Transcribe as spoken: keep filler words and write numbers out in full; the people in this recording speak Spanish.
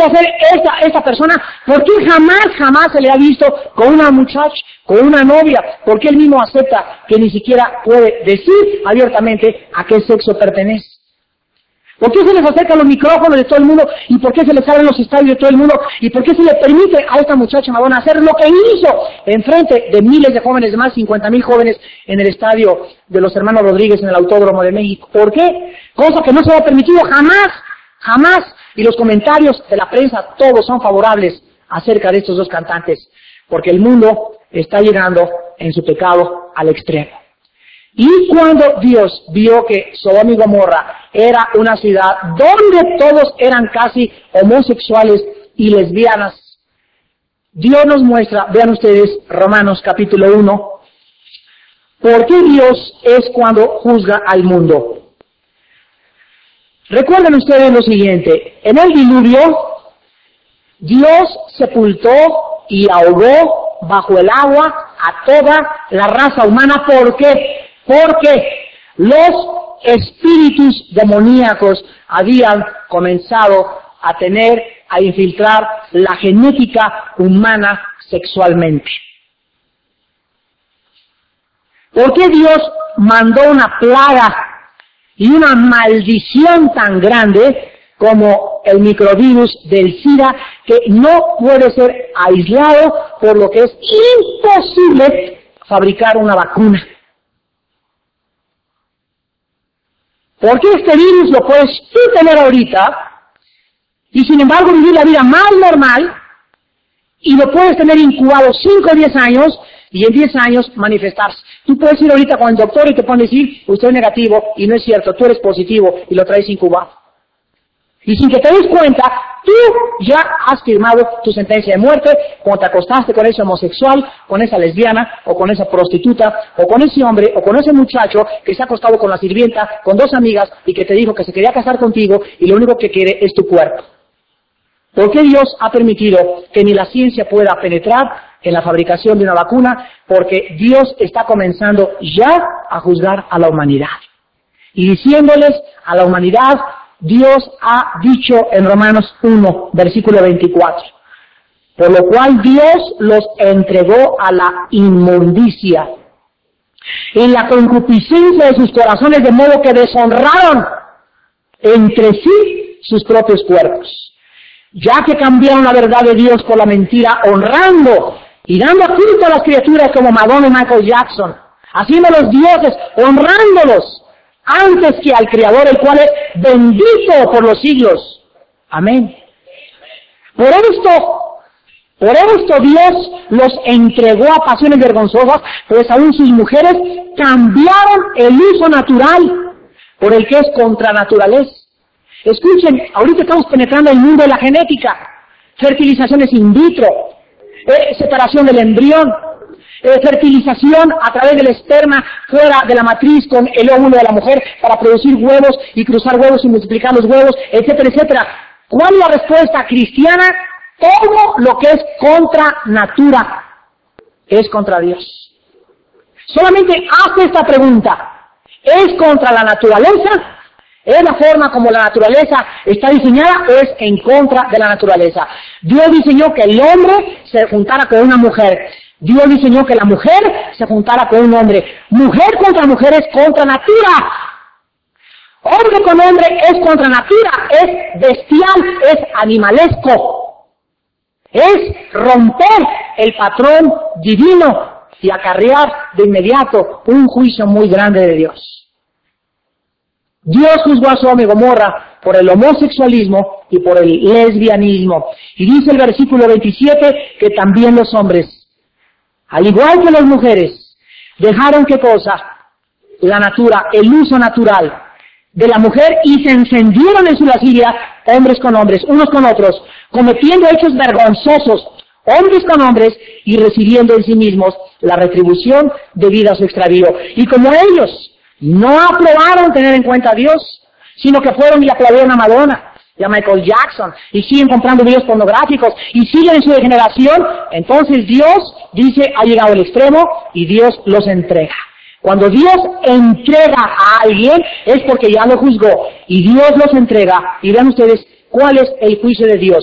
que hacer esta, esta persona? ¿Por qué jamás, jamás se le ha visto con una muchacha, con una novia? ¿Por qué él mismo acepta que ni siquiera puede decir abiertamente a qué sexo pertenece? ¿Por qué se les acercan los micrófonos de todo el mundo? ¿Y por qué se les abren los estadios de todo el mundo? ¿Y por qué se le permite a esta muchacha Madonna hacer lo que hizo en frente de miles de jóvenes, de más de cincuenta mil jóvenes en el estadio de los hermanos Rodríguez en el Autódromo de México? ¿Por qué? Cosa que no se ha permitido jamás, jamás. Y los comentarios de la prensa, todos son favorables acerca de estos dos cantantes, porque el mundo está llegando en su pecado al extremo. Y cuando Dios vio que Sodoma y Gomorra era una ciudad donde todos eran casi homosexuales y lesbianas, Dios nos muestra, vean ustedes, Romanos capítulo uno, ¿por qué Dios es cuando juzga al mundo? Recuerden ustedes lo siguiente, en el diluvio, Dios sepultó y ahogó bajo el agua a toda la raza humana. ¿Por qué? Porque los espíritus demoníacos habían comenzado a tener, a infiltrar la genética humana sexualmente. ¿Por qué Dios mandó una plaga y una maldición tan grande como el microvirus del SIDA, que no puede ser aislado, por lo que es imposible fabricar una vacuna? Porque este virus lo puedes tú tener ahorita y sin embargo vivir la vida más normal, y lo puedes tener incubado cinco o diez años y en diez años manifestarse. Tú puedes ir ahorita con el doctor y te pueden decir, usted es negativo, y no es cierto, tú eres positivo y lo traes incubado. Y sin que te des cuenta, tú ya has firmado tu sentencia de muerte cuando te acostaste con ese homosexual, con esa lesbiana, o con esa prostituta, o con ese hombre, o con ese muchacho que se ha acostado con la sirvienta, con dos amigas, y que te dijo que se quería casar contigo, y lo único que quiere es tu cuerpo. ¿Por qué Dios ha permitido que ni la ciencia pueda penetrar en la fabricación de una vacuna? Porque Dios está comenzando ya a juzgar a la humanidad. Y diciéndoles a la humanidad, Dios ha dicho en Romanos uno, versículo veinticuatro, por lo cual Dios los entregó a la inmundicia, en la concupiscencia de sus corazones, de modo que deshonraron entre sí sus propios cuerpos, ya que cambiaron la verdad de Dios por la mentira, honrando y dando culto a las criaturas como Madonna y Michael Jackson, haciendo los dioses, honrándolos antes que al Creador, el cual es bendito por los siglos. Amén. Por esto, por esto Dios los entregó a pasiones vergonzosas, pues aún sus mujeres cambiaron el uso natural por el que es contra naturaleza. Escuchen, ahorita estamos penetrando el mundo de la genética, fertilizaciones in vitro, eh, separación del embrión, eh, fertilización a través del esperma fuera de la matriz con el óvulo de la mujer para producir huevos y cruzar huevos y multiplicar los huevos, etcétera, etcétera. ¿Cuál es la respuesta cristiana? Todo lo que es contra natura es contra Dios. Solamente haz esta pregunta: ¿es contra la naturaleza? ¿Es la forma como la naturaleza está diseñada o es en contra de la naturaleza? Dios diseñó que el hombre se juntara con una mujer. Dios diseñó que la mujer se juntara con un hombre. Mujer contra mujer es contra natura. Hombre con hombre es contra natura, es bestial, es animalesco. Es romper el patrón divino y acarrear de inmediato un juicio muy grande de Dios. Dios juzgó a Sodoma y Gomorra por el homosexualismo y por el lesbianismo. Y dice el versículo veintisiete que también los hombres, al igual que las mujeres, dejaron ¿qué cosa? La natura, el uso natural de la mujer, y se encendieron en su lascivia, hombres con hombres, unos con otros, cometiendo hechos vergonzosos, hombres con hombres, y recibiendo en sí mismos la retribución debida a su extravío. Y como ellos no aprobaron tener en cuenta a Dios, sino que fueron y aplaudieron a Madonna y a Michael Jackson, y siguen comprando videos pornográficos, y siguen en su degeneración, entonces Dios dice, ha llegado el extremo, y Dios los entrega. Cuando Dios entrega a alguien, es porque ya lo juzgó, y Dios los entrega, y vean ustedes cuál es el juicio de Dios.